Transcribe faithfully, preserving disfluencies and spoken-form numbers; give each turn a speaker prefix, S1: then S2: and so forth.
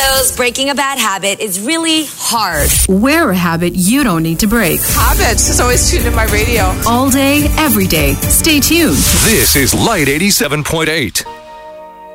S1: knows breaking a bad habit is really hard.
S2: Wear a habit you don't need to break.
S3: Habits is always tuned in my radio.
S2: All day, every day. Stay tuned.
S4: This is Light eighty-seven point eight.